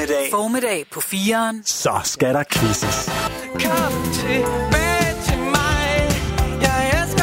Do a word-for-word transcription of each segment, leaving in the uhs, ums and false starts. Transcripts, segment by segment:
Formiddag. Formiddag på fireren. Så skal der quizzes. Kom tilbage til mig. Jeg elsker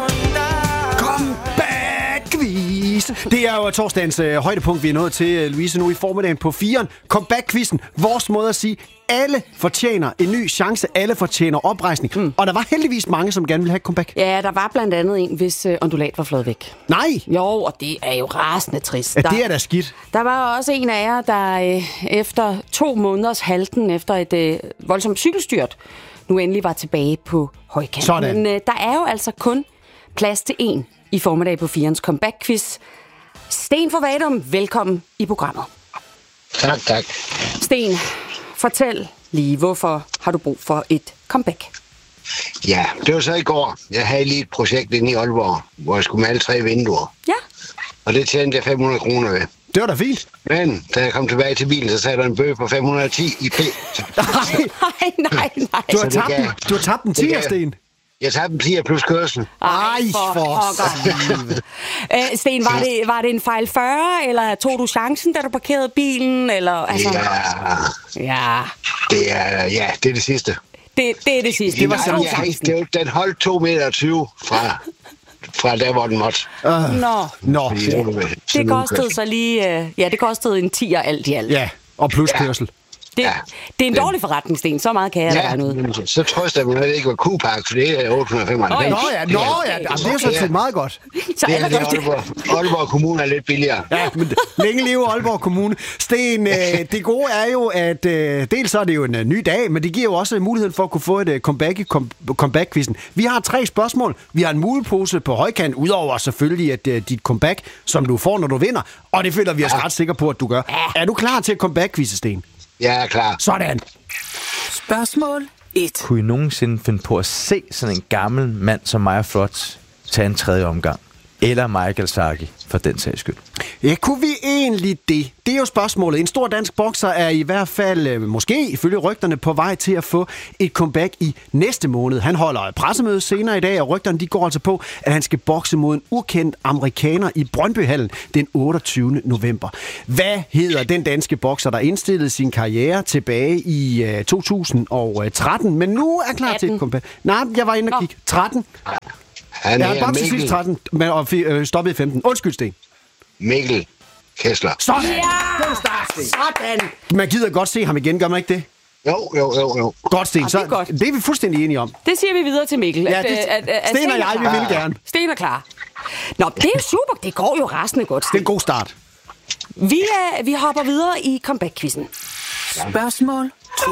Comeback-quiz. Det er jo torsdagens øh, højdepunkt, vi er nået til, Louise, nu i formiddagen på fireren. Comeback-quizzen. Vores måde at sige, alle fortjener en ny chance. Alle fortjener oprejsning. Mm. Og der var heldigvis mange, som gerne ville have et comeback. Ja, der var blandt andet en, hvis øh, ondulat var flået væk. Nej! Jo, og det er jo rasende trist. Ja, der, det er da skidt. Der var også en af jer, der øh, efter to måneders halten, efter et øh, voldsomt cykelstyrt, nu endelig var tilbage på højkant. Sådan. Men øh, der er jo altså kun plads til en i formiddag på firens comeback-quiz. Sten fra Vadum, velkommen i programmet. Tak, tak. Sten, fortæl lige, hvorfor har du brug for et comeback? Ja, det var så i går. Jeg havde lige et projekt inde i Aalborg, hvor jeg skulle male tre vinduer. Ja. Og det tjente jeg fem hundrede kroner ved. Det var da fint. Men da jeg kom tilbage til bilen, så sagde der en bøde på fem hundrede og ti i P. Nej, nej, nej. Du har Så det tabt gav- den, du har tabt den det tier, gav- Sten. Jeg tabte en tier plus kørsel. Ej, for Æ, Sten, var det, var det en fejl fyrre, eller tog du chancen, da du parkerede bilen? Eller, altså... Ja, Ja, det er, ja, det er det sidste. det, det er det sidste. Det var var, tog ja, chancen. det var, den holdt to meter tyve fra, fra der, hvor den måtte. Nå, Nå, Fordi det, var sådan det en kostede kørsel. så lige... øh, Ja, det kostede en tier alt i alt. ja, og plus kørsel. Det, Ja. det er en dårlig forretning, Sten. Så meget kan jeg Ja, regne ud. men så trøster jeg mig, at det ikke var Q-Park, for det er otte hundrede og femoghalvfems. Nå ja, nå ja, jamen, det er jo sådan set meget godt. Så Det er det, allerede- Aalborg, Aalborg Kommune er lidt billigere. Ja, men længe leve Aalborg Kommune. Sten, øh, det gode er jo, at øh, dels så er det jo en øh, ny dag, men det giver jo også muligheden for at kunne få et øh, comeback i kom- comeback-quizzen. Vi har tre spørgsmål. Vi har en mulepose på højkant, udover selvfølgelig at øh, dit comeback, som du får, når du vinder. Og det føler vi os ret sikre på, at du gør. Er du klar til comeback-quizzen, Sten? Jeg er klar. Sådan. Spørgsmål et. Kunne I nogensinde finde på at se sådan en gammel mand som Maja Flot tage en tredje omgang? Eller Michael Saki, for den sags skyld. Ja, kunne vi egentlig det? Det er jo spørgsmålet. En stor dansk bokser er i hvert fald, øh, måske ifølge rygterne, på vej til at få et comeback i næste måned. Han holder pressemøde senere i dag, og rygterne de går altså på, at han skal bokse mod en ukendt amerikaner i Brøndbyhallen den otteogtyvende november. Hvad hedder den danske bokser, der indstillede sin karriere tilbage i øh, to tusind og tretten, men nu er klar til et comeback? Nej, jeg var inde og kigge. tretten. Han Jeg har er bokset sidst Mikkel, tretten, men og fi- øh, stoppede i femten. Undskyld, Sten. Mikkel Kessler. Sådan! Ja! Sådan! Man gider godt se ham igen, gør man ikke det? Jo, jo, jo, jo. Godt, Sten. Ah, Så det er godt. det er vi fuldstændig enige om. Det siger vi videre til Mikkel. Ja, at, det- øh, at, at, at Sten og er jeg, vi klar. vil gerne. Sten er klar. Nå, det er jo super. Det går jo rasende godt, Det er Sten. en god start. Vi, er, vi hopper videre i comeback-quizzen. Spørgsmål to.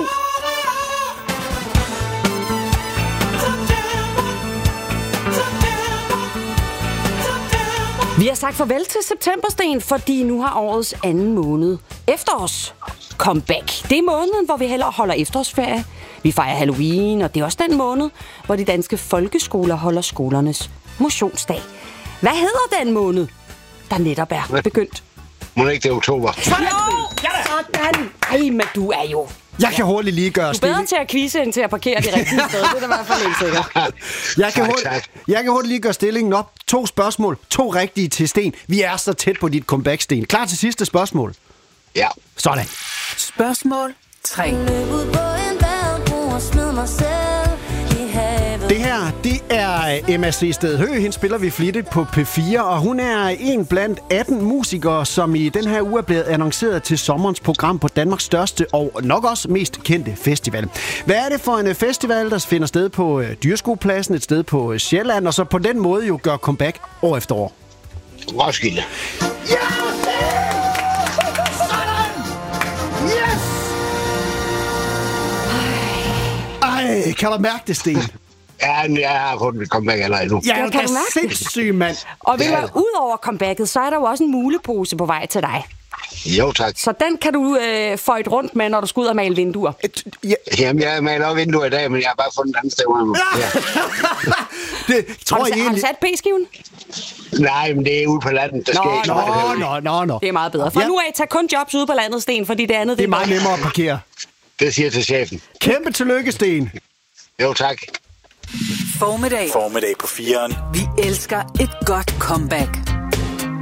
Vi har sagt farvel til septembersten, fordi nu har årets anden måned efterårs comeback. Det er måneden, hvor vi hellere holder efterårsferie. Vi fejrer Halloween, og det er også den måned, hvor de danske folkeskoler holder skolernes motionsdag. Hvad hedder den måned, der netop er begyndt? Må det ikke det er oktober? Sådan! Sådan! Ej, men du er jo... Jeg kan hurtigt lige gøre Du er stilling. bedre til at quizze, end til at parkere de rigtige steder. Det er da i hvert fald helt sikkert. Jeg kan, Tak, hurtigt, tak. jeg kan hurtigt lige gøre stillingen op. To spørgsmål. To rigtige til Sten. Vi er så tæt på dit comeback, Sten. Klar til sidste spørgsmål? Ja. Sådan. Spørgsmål tre. Det her, det er M A C Sted Høgh. Hende spiller vi flittigt på P fire, og hun er en blandt atten musikere, som i den her uge er blevet annonceret til sommerens program på Danmarks største og nok også mest kendte festival. Hvad er det for en festival, der finder sted på øh, Dyrskuepladsen, et sted på øh, Sjælland, og så på den måde jo gør comeback år efter år? Roskilde. Ja! Yes! Ej, kan du mærke det, Sten? Ja, men jeg har fået mit comeback allerede nu. Ja, Ja, du kan er du mærke det? sindssyg, mand. Og ved du Ja. hvad, ud over comebacket, så er der jo også en mulepose på vej til dig. Jo, tak. Så den kan du øh, føjte rundt med, når du skal ud og male vinduer. Et- Ja, Jamen, jeg maler også vinduer i dag, men jeg har bare fundet et andet sted. Hvor jeg... ja. det tror Har du, jeg har du egentlig... sat P-skiven? Nej, men det er ude på landet, der Nå, sker ikke nå, noget. Nå, nå, nå, nå. Det er meget bedre. Fra Ja. nu af, tag kun jobs ude på landet, Sten, fordi det andet... Det er meget nemmere at parkere. Det siger jeg til chefen. Kæmpe tillykke, Sten. Jo, tak. Formiddag. Formiddag på fireren. Vi elsker et godt comeback.